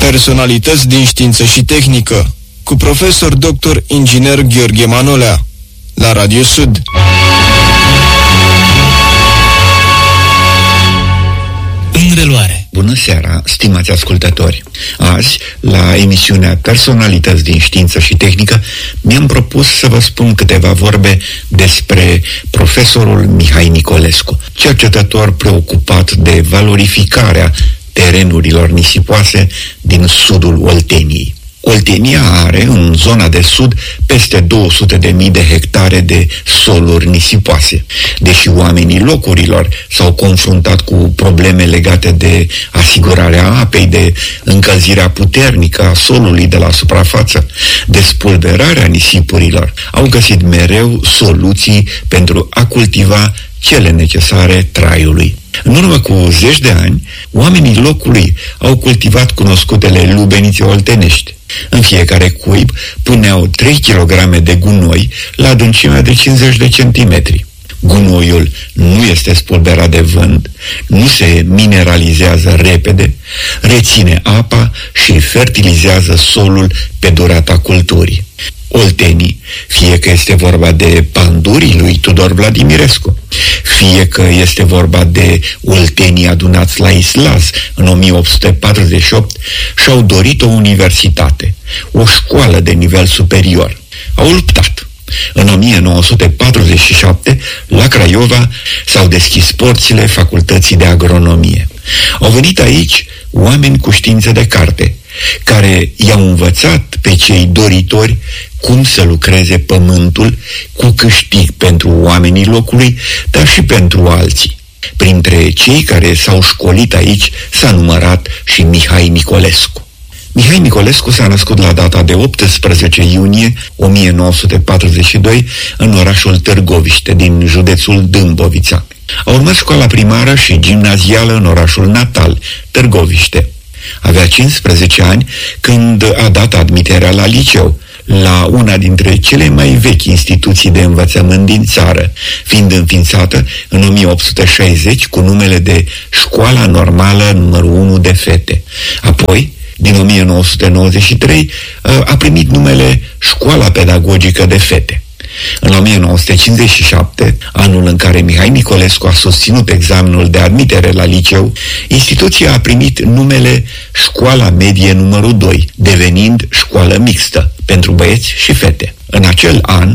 Personalități din știință și tehnică, cu profesor dr. inginer Gheorghe Manolea, la Radio Sud. În reluare. Bună seara, stimați ascultători! Azi, la emisiunea Personalități din știință și tehnică, mi-am propus să vă spun câteva vorbe despre profesorul Mihai Nicolescu, cercetător preocupat de valorificarea terenurilor nisipoase din sudul Olteniei. Oltenia are, în zona de sud, peste 200.000 de hectare de soluri nisipoase. Deși oamenii locurilor s-au confruntat cu probleme legate de asigurarea apei, de încălzirea puternică a solului de la suprafață, de spulberarea nisipurilor, au găsit mereu soluții pentru a cultiva cele necesare traiului. În urmă cu 10 de ani, oamenii locului au cultivat cunoscutele lubenițe oltenești. În fiecare cuib puneau 3 kg de gunoi la adâncimea de 50 de centimetri. Gunoiul nu este spulberat de vânt, nu se mineralizează repede, reține apa și fertilizează solul pe durata culturii. Oltenii, fie că este vorba de pandurii lui Tudor Vladimirescu, fie că este vorba de oltenii adunați la Islaz în 1848, și-au dorit o universitate, o școală de nivel superior. Au luptat. În 1947, la Craiova, s-au deschis porțile facultății de agronomie. Au venit aici oameni cu științe de carte, care i-au învățat pe cei doritori cum să lucreze pământul cu câștig pentru oamenii locului, dar și pentru alții. Printre cei care s-au școlit aici s-a numărat și Mihai Nicolescu. Mihai Nicolescu s-a născut la data de 18 iunie 1942 în orașul Târgoviște, din județul Dâmbovița. A urmat școala primară și gimnazială în orașul natal, Târgoviște. Avea 15 ani când a dat admiterea la liceu, la una dintre cele mai vechi instituții de învățământ din țară, fiind înființată în 1860 cu numele de Școala Normală numărul 1 de Fete. Apoi, din 1993, a primit numele Școala Pedagogică de Fete. În 1957, anul în care Mihai Nicolescu a susținut examenul de admitere la liceu, instituția a primit numele Școala Medie numărul 2, devenind școală mixtă pentru băieți și fete. În acel an,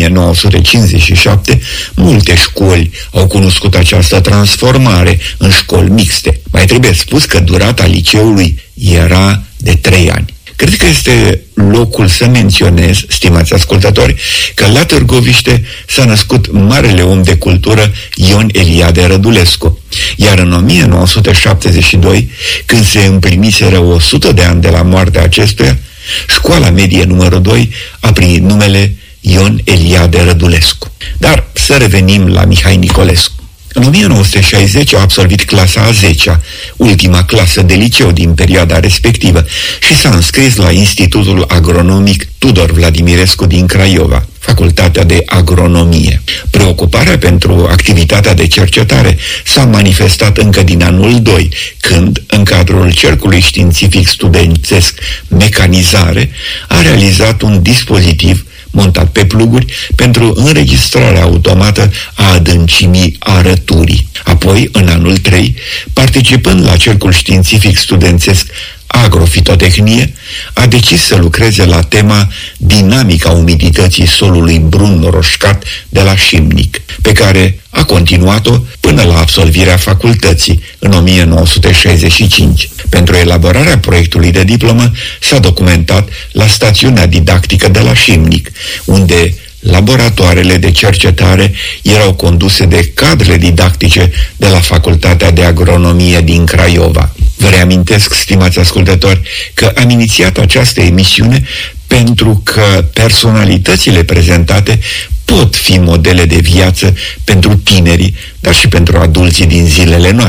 1957, multe școli au cunoscut această transformare în școli mixte. Mai trebuie spus că durata liceului era de 3 ani. Cred că este locul să menționez, stimați ascultători, că la Târgoviște s-a născut marele om de cultură Ion Eliade Rădulescu, iar în 1972, când se împliniseră 100 de ani de la moartea acestuia, școala medie numărul 2 a primit numele Ion Eliade Rădulescu. Dar să revenim la Mihai Nicolescu. În 1960 a absolvit clasa a 10-a, ultima clasă de liceu din perioada respectivă, și s-a înscris la Institutul Agronomic Tudor Vladimirescu din Craiova, Facultatea de Agronomie. Preocuparea pentru activitatea de cercetare s-a manifestat încă din anul 2, când, în cadrul Cercului Științific Studențesc Mecanizare, a realizat un dispozitiv montat pe pluguri pentru înregistrarea automată a adâncimii arăturii. Apoi, în anul 3, participând la Cercul Științific Studențesc Agrofitotehnie, a decis să lucreze la tema dinamica umidității solului brun roșcat de la Șimnic, pe care a continuat-o până la absolvirea facultății în 1965. Pentru elaborarea proiectului de diplomă s-a documentat la stațiunea didactică de la Șimnic, unde laboratoarele de cercetare erau conduse de cadre didactice de la Facultatea de Agronomie din Craiova. Vă reamintesc, stimați ascultători, că am inițiat această emisiune pentru că personalitățile prezentate pot fi modele de viață pentru tinerii, dar și pentru adulții din zilele noastre.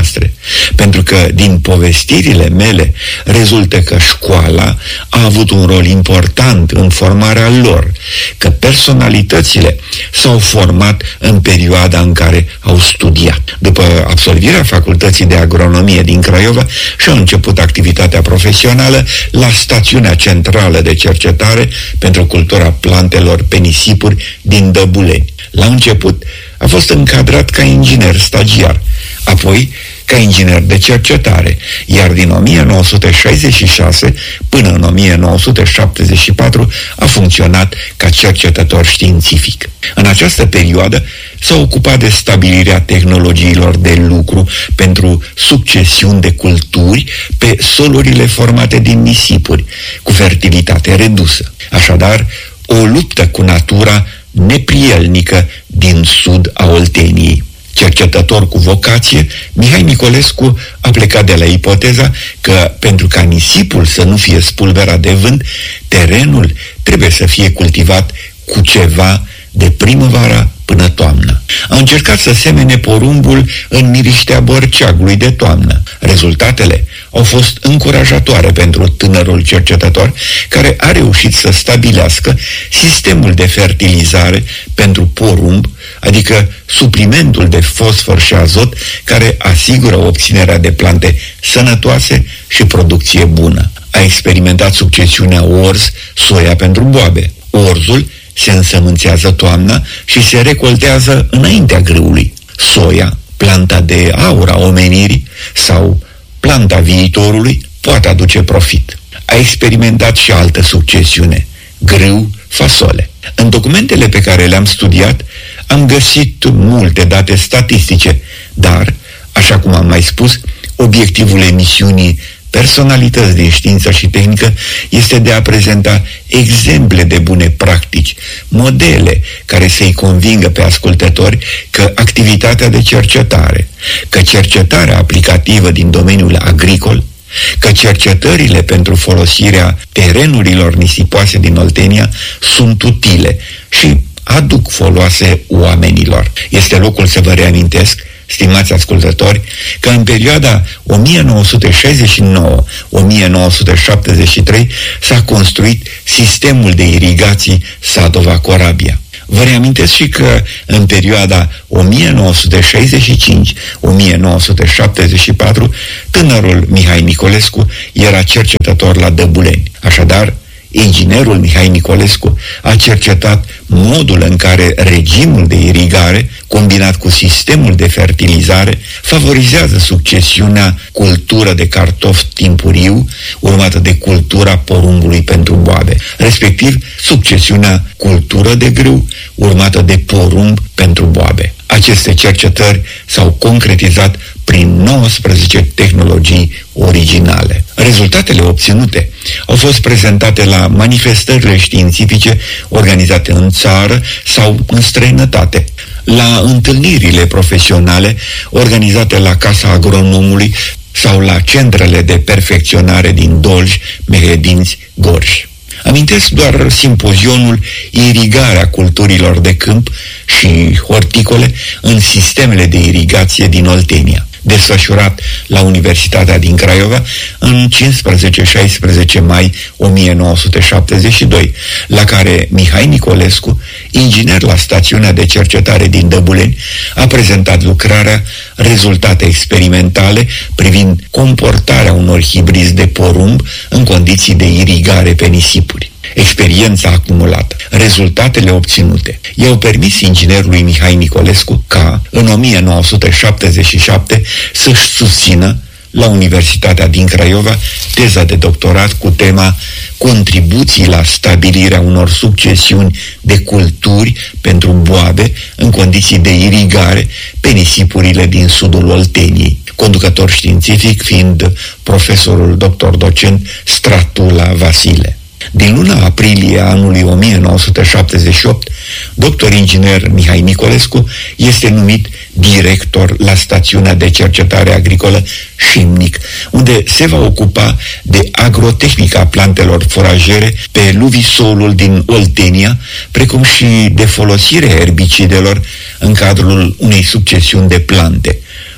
pentru că din povestirile mele rezultă că școala a avut un rol important în formarea lor, că personalitățile s-au format în perioada în care au studiat. După absolvirea Facultății de Agronomie din Craiova și-au început activitatea profesională la Stațiunea Centrală de Cercetare pentru Cultura Plantelor pe nisipuri din Dăbuleni. La început a fost încadrat ca inginer stagiar, apoi ca inginer de cercetare, iar din 1966 până în 1974 a funcționat ca cercetător științific. În această perioadă s-a ocupat de stabilirea tehnologiilor de lucru pentru succesiuni de culturi pe solurile formate din nisipuri, cu fertilitate redusă. Așadar, o luptă cu natura neprielnică din sud a Olteniei. Cercetător cu vocație, Mihai Nicolescu a plecat de la ipoteza că pentru ca nisipul să nu fie spulberat de vânt, terenul trebuie să fie cultivat cu ceva de primăvara până toamnă. A încercat să semene porumbul în miriștea borceagului de toamnă. Rezultatele au fost încurajatoare pentru tânărul cercetător, care a reușit să stabilească sistemul de fertilizare pentru porumb, adică suplimentul de fosfor și azot care asigură obținerea de plante sănătoase și producție bună. A experimentat succesiunea orz, soia pentru boabe. Orzul se însămânțează toamna și se recoltează înaintea grâului. Soia, planta de aur a omenirii sau planta viitorului, poate aduce profit. A experimentat și altă succesiune, grâu, fasole. În documentele pe care le-am studiat, am găsit multe date statistice, dar, așa cum am mai spus, obiectivul emisiunii Personalități din știință și tehnică este de a prezenta exemple de bune practici, modele care să-i convingă pe ascultători că activitatea de cercetare, că cercetarea aplicativă din domeniul agricol, că cercetările pentru folosirea terenurilor nisipoase din Oltenia sunt utile și aduc foloase oamenilor. Este locul să vă reamintesc, stimați ascultători, că în perioada 1969-1973 s-a construit sistemul de irigații Sadova-Corabia. Vă reamintesc și că în perioada 1965-1974 tânărul Mihai Nicolescu era cercetător la Dăbuleni. Așadar, inginerul Mihai Nicolescu a cercetat modul în care regimul de irigare, combinat cu sistemul de fertilizare, favorizează succesiunea cultură de cartof timpuriu, urmată de cultura porumbului pentru boabe, respectiv succesiunea cultură de grâu, urmată de porumb pentru boabe. Aceste cercetări s-au concretizat prin 19 tehnologii originale. Rezultatele obținute au fost prezentate la manifestările științifice organizate în țară sau în străinătate, la întâlnirile profesionale organizate la Casa Agronomului sau la centrele de perfecționare din Dolj, Mehedinți, Gorj. Amintesc doar simpozionul Irigarea culturilor de câmp și horticole în sistemele de irigație din Oltenia, desfășurat la Universitatea din Craiova în 15-16 mai 1972, la care Mihai Nicolescu, inginer la Stațiunea de Cercetare din Dăbuleni, a prezentat lucrarea Rezultate experimentale privind comportarea unor hibrizi de porumb în condiții de irigare pe nisipuri. Experiența acumulată, rezultatele obținute, i-au permis inginerului Mihai Nicolescu ca, în 1977, să-și susțină la Universitatea din Craiova teza de doctorat cu tema Contribuții la stabilirea unor succesiuni de culturi pentru boabe în condiții de irigare pe nisipurile din sudul Olteniei, conducător științific fiind profesorul doctor docent Stratula Vasile. Din luna aprilie anului 1978, doctor inginer Mihai Nicolescu este numit director la Stațiunea de Cercetare Agricolă Șimnic, unde se va ocupa de agrotehnica plantelor forajere pe luvisolul din Oltenia, precum și de folosirea erbicidelor în cadrul unei succesiuni de plante,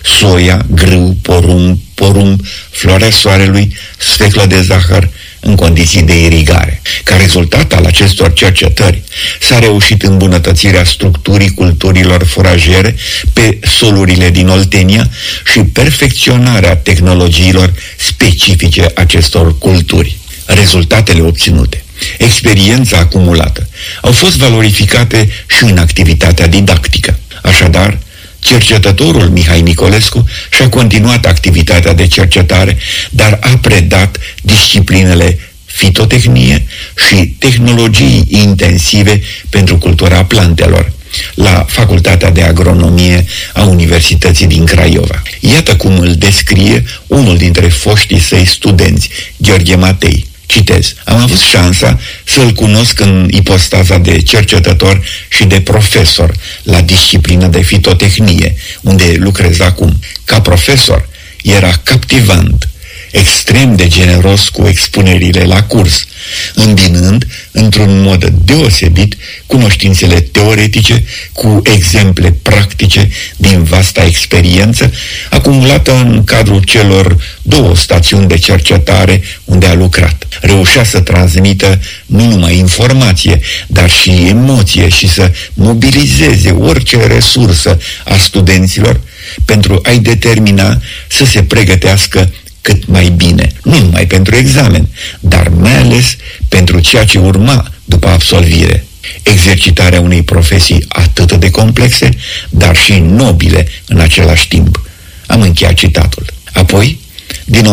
soia, grâu, porumb, floarea soarelui, sfeclă de zahăr, în condiții de irigare. Ca rezultat al acestor cercetări, s-a reușit îmbunătățirea structurii culturilor furajere pe solurile din Oltenia și perfecționarea tehnologiilor specifice acestor culturi. Rezultatele obținute, experiența acumulată, au fost valorificate și în activitatea didactică. Așadar, cercetătorul Mihai Nicolescu și-a continuat activitatea de cercetare, dar a predat disciplinele fitotehnie și tehnologii intensive pentru cultura plantelor la Facultatea de Agronomie a Universității din Craiova. Iată cum îl descrie unul dintre foștii săi studenți, Gheorghe Matei. Citez: am avut șansa să-l cunosc în ipostaza de cercetător și de profesor la disciplină de fitotehnie, unde lucrez acum. Ca profesor, era captivant, extrem de generos cu expunerile la curs, îmbinând într-un mod deosebit cunoștințele teoretice cu exemple practice din vasta experiență acumulată în cadrul celor 2 stațiuni de cercetare unde a lucrat. Reușea să transmită nu numai informație, dar și emoție și să mobilizeze orice resursă a studenților pentru a-i determina să se pregătească cât mai bine, nu numai pentru examen, dar mai ales pentru ceea ce urma după absolvire. Exercitarea unei profesii atât de complexe, dar și nobile în același timp. Am încheiat citatul. Apoi, din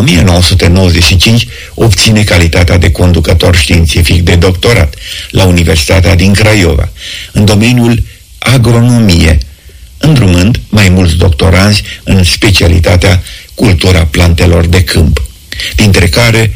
1995, obține calitatea de conducător științific de doctorat la Universitatea din Craiova, în domeniul agronomie, îndrumând mai mulți doctoranzi în specialitatea cultura plantelor de câmp, dintre care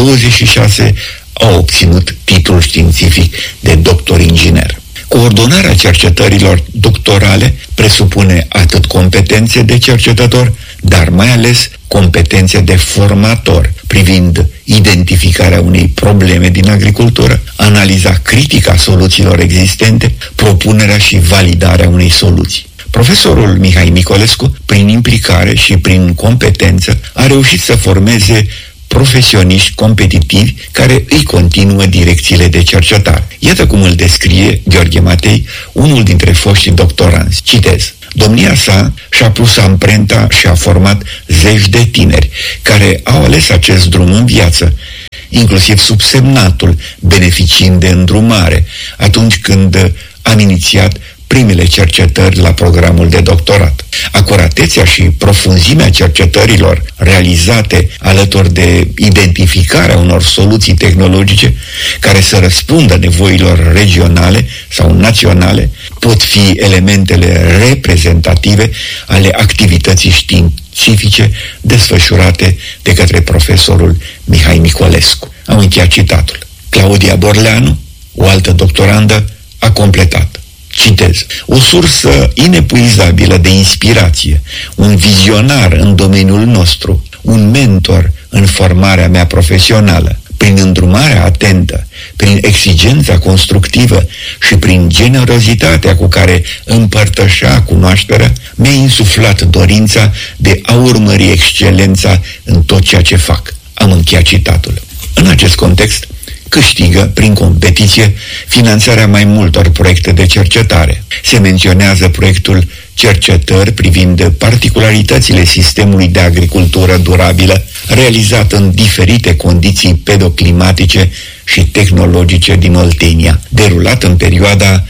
26 au obținut titlul științific de doctor inginer. Coordonarea cercetărilor doctorale presupune atât competențe de cercetător, dar mai ales competențe de formator, privind identificarea unei probleme din agricultură, analiza critică a soluțiilor existente, propunerea și validarea unei soluții. Profesorul Mihai Nicolescu, prin implicare și prin competență, a reușit să formeze profesioniști competitivi care îi continuă direcțiile de cercetare. Iată cum îl descrie Gheorghe Matei, unul dintre foștii doctoranți. Citez: domnia sa și-a pus amprenta și a format zeci de tineri care au ales acest drum în viață, inclusiv subsemnatul, beneficiind de îndrumare atunci când am inițiat primele cercetări la programul de doctorat. Acuratețea și profunzimea cercetărilor realizate alături de identificarea unor soluții tehnologice care să răspundă nevoilor regionale sau naționale pot fi elementele reprezentative ale activității științifice desfășurate de către profesorul Mihai Nicolescu. Am încheiat citatul. Claudia Borleanu, o altă doctorandă, a completat. Citez: o sursă inepuizabilă de inspirație, un vizionar în domeniul nostru, un mentor în formarea mea profesională. Prin îndrumarea atentă, prin exigența constructivă și prin generozitatea cu care împărtășea cunoașterea, mi-a insuflat dorința de a urmări excelența în tot ceea ce fac. Am încheiat citatul. În acest context, câștigă, prin competiție, finanțarea mai multor proiecte de cercetare. Se menționează proiectul cercetări privind particularitățile sistemului de agricultură durabilă, realizat în diferite condiții pedoclimatice și tehnologice din Oltenia, derulat în perioada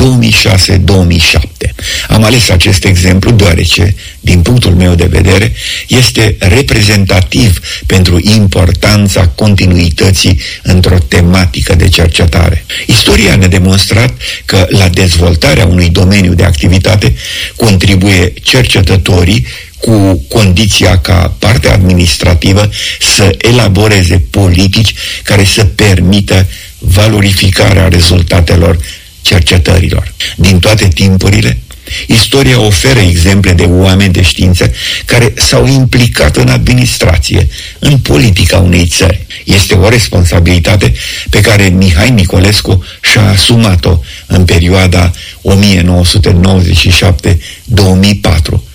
2006-2007. Am ales acest exemplu deoarece, din punctul meu de vedere, este reprezentativ pentru importanța continuității într-o tematică de cercetare. Istoria ne-a demonstrat că la dezvoltarea unui domeniu de activitate contribuie cercetătorii, cu condiția ca partea administrativă să elaboreze politici care să permită valorificarea rezultatelor cercetărilor. Din toate timpurile, istoria oferă exemple de oameni de știință care s-au implicat în administrație, în politica unei țări. Este o responsabilitate pe care Mihai Nicolescu și-a asumat-o în perioada 1997-2004,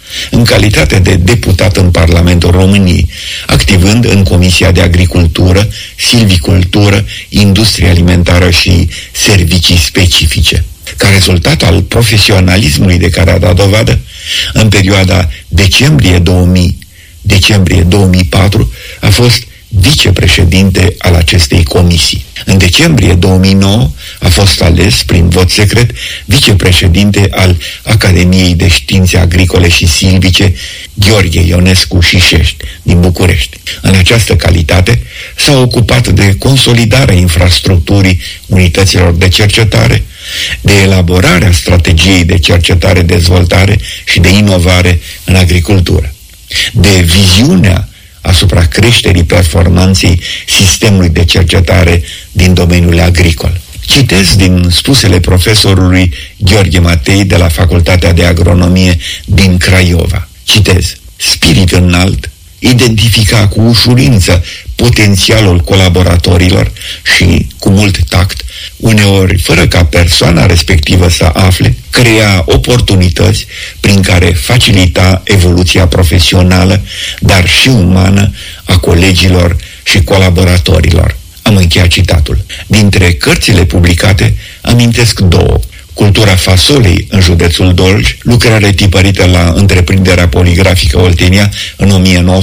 în calitate de deputat în Parlamentul României, activând în Comisia de Agricultură, Silvicultură, Industrie Alimentară și Servicii Specifice. Ca rezultat al profesionalismului de care a dat dovadă, în perioada decembrie 2000-decembrie 2004, a fost vicepreședinte al acestei comisii. În decembrie 2009 a fost ales prin vot secret vicepreședinte al Academiei de Științe Agricole și Silvice Gheorghe Ionescu Șișești din București. În această calitate s-a ocupat de consolidarea infrastructurii unităților de cercetare, de elaborarea strategiei de cercetare-dezvoltare și de inovare în agricultură, de viziunea asupra creșterii performanței sistemului de cercetare din domeniul agricol. Citez din spusele profesorului Gheorghe Matei de la Facultatea de Agronomie din Craiova. Citez: spirit înalt, identifica cu ușurință potențialul colaboratorilor și, cu mult tact, uneori fără ca persoana respectivă să afle, crea oportunități prin care facilita evoluția profesională, dar și umană, a colegilor și colaboratorilor. Am încheiat citatul. Dintre cărțile publicate amintesc două: Cultura fasolei în județul Dolj, lucrare tipărită la Întreprinderea Poligrafică Oltenia în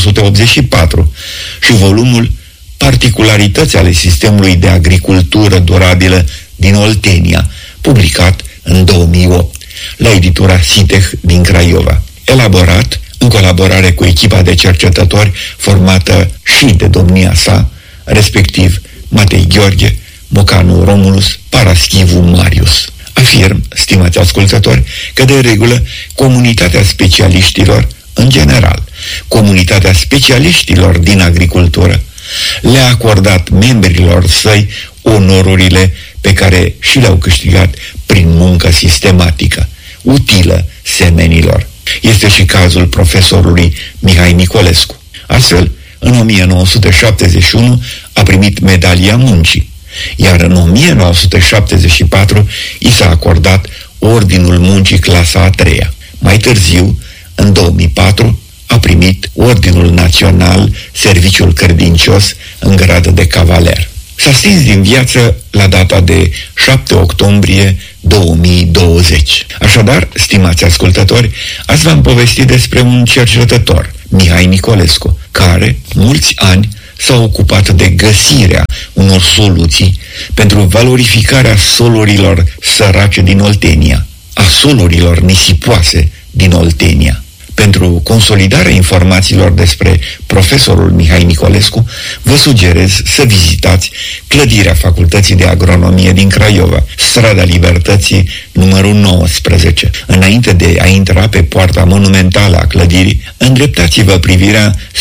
1984, și volumul Particularități ale sistemului de agricultură durabilă din Oltenia, publicat în 2008, la editura Siteh din Craiova, elaborat în colaborare cu echipa de cercetători formată și de domnia sa, respectiv Matei Gheorghe, Mocanu Romulus, Paraschivu Marius. Afirm, stimați ascultători, că de regulă comunitatea specialiștilor, în general, comunitatea specialiștilor din agricultură, le-a acordat membrilor săi onorurile pe care și le-au câștigat prin muncă sistematică, utilă semenilor. Este și cazul profesorului Mihai Nicolescu. Astfel, în 1971 a primit medalia muncii, iar în 1974 i s-a acordat Ordinul Muncii clasa a 3-a. Mai târziu, în 2004, a primit Ordinul Național Serviciul Credincios în grad de cavaler. S-a stins din viață la data de 7 octombrie 2020. Așadar, stimați ascultători, azi v-am povestit despre un cercetător, Mihai Nicolescu, care, mulți ani, s-a ocupat de găsirea unor soluții pentru valorificarea solurilor sărace din Oltenia, a solurilor nisipoase din Oltenia. Pentru consolidarea informațiilor despre profesorul Mihai Nicolescu, vă sugerez să vizitați clădirea Facultății de Agronomie din Craiova, strada Libertății, numărul 19. Înainte de a intra pe poarta monumentală a clădirii, îndreptați-vă privirea